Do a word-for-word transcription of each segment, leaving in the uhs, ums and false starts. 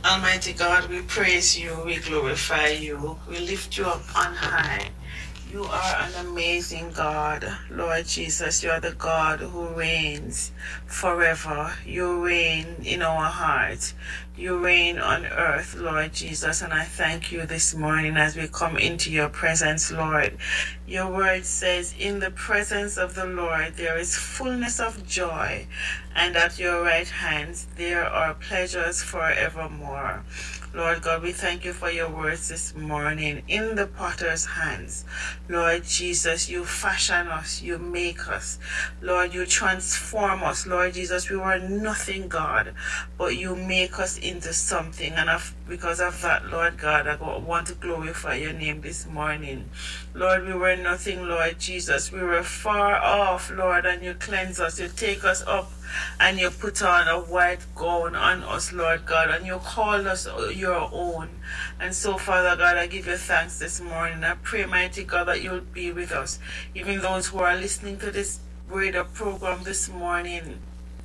Almighty God, we praise you, we glorify you, we lift you up on high. You are an amazing God, Lord Jesus. You are the God who reigns forever. You reign in our hearts. You reign on earth, Lord Jesus. And I thank you this morning as we come into your presence, Lord. Your word says, in the presence of the Lord there is fullness of joy, and at your right hand there are pleasures forevermore. Lord God, we thank you for your words this morning. In the potter's hands, Lord Jesus, you fashion us, you make us. Lord, you transform us. Lord Jesus, we were nothing, God, but you make us into something. And of, because of that, Lord God, I want to glorify your name this morning. Lord, we were nothing, Lord Jesus. We were far off, Lord, and you cleanse us. You take us up and you put on a white gown on us, Lord God, and you call us your own. And so, Father God, I give you thanks this morning. I pray, mighty God, that you'll be with us, even those who are listening to this radio program this morning.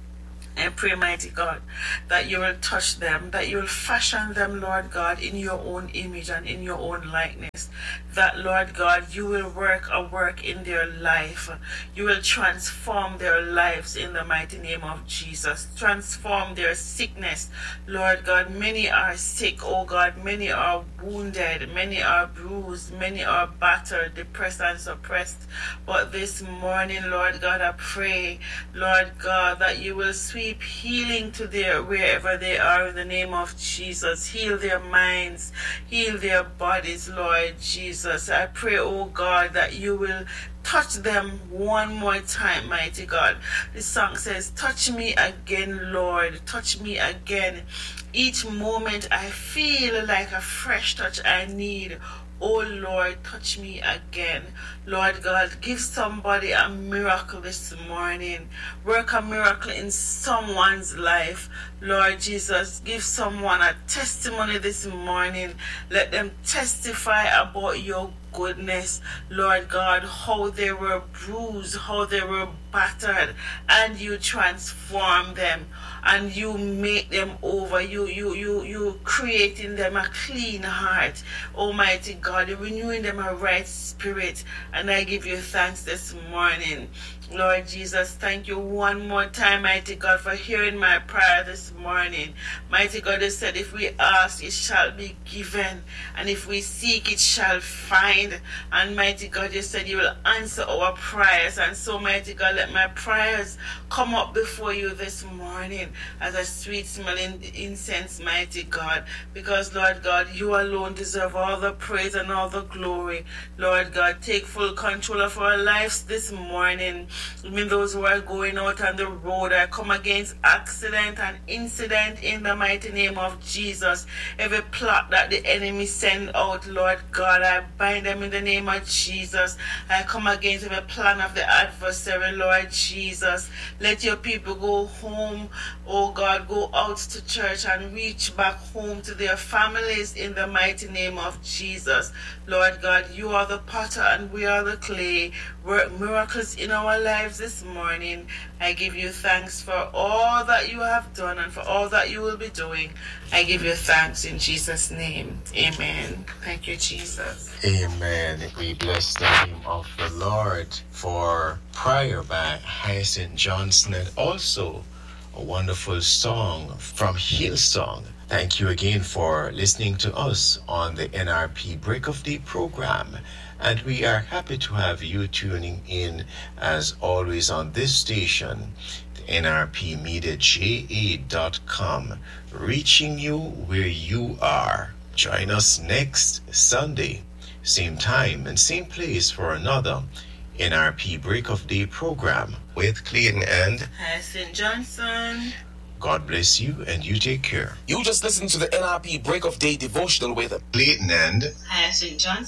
I pray, mighty God, that you will touch them, that you will fashion them, Lord God, in your own image and in your own likeness. That, Lord God, you will work a work in their life. You will transform their lives in the mighty name of Jesus. Transform their sickness. Lord God, many are sick, oh God. Many are wounded. Many are bruised. Many are battered, depressed, and suppressed. But this morning, Lord God, I pray, Lord God, that you will sweep healing to their wherever they are in the name of Jesus. Heal their minds. Heal their bodies, Lord Jesus. I pray, oh God, that you will touch them one more time, mighty God. The song says, touch me again, Lord. Touch me again. Each moment I feel like a fresh touch I need. Oh Lord, touch me again. Lord God, give somebody a miracle this morning. Work a miracle in someone's life. Lord Jesus, give someone a testimony this morning. Let them testify about your goodness, Lord God, how they were bruised, how they were battered, and you transform them and you make them over. You you you you create in them a clean heart, Almighty God. You're renewing them a right spirit, and I give you thanks this morning. Lord Jesus, thank you one more time, mighty God, for hearing my prayer this morning. Mighty God, you said if we ask, it shall be given, and if we seek, it shall find. And mighty God, you said you will answer our prayers. And so, mighty God, let my prayers come up before you this morning as a sweet smelling incense, mighty God, because, Lord God, you alone deserve all the praise and all the glory. Lord God, take full control of our lives this morning. Even those who are going out on the road, I come against accident and incident in the mighty name of Jesus. Every plot that the enemy send out, Lord God, I bind them in the name of Jesus. I come against every plan of the adversary, Lord Jesus. Let your people go home, oh God, go out to church and reach back home to their families in the mighty name of Jesus. Lord God, you are the potter and we are the clay. Work miracles in our lives this morning. I give you thanks for all that you have done and for all that you will be doing. I give you thanks in Jesus' name. Amen. Thank you, Jesus. Amen. We bless the name of the Lord for prayer by Hyacinth Johnson, and also a wonderful song from Hillsong. Thank you again for listening to us on the N R P Break of Day program. And we are happy to have you tuning in as always on this station, N R P media J A dot com, reaching you where you are. Join us next Sunday, same time and same place for another N R P Break of Day program with Clayton and Hyacinth Johnson. God bless you and you take care. You just listened to the N R P Break of Day devotional with Clayton and Hyacinth Johnson.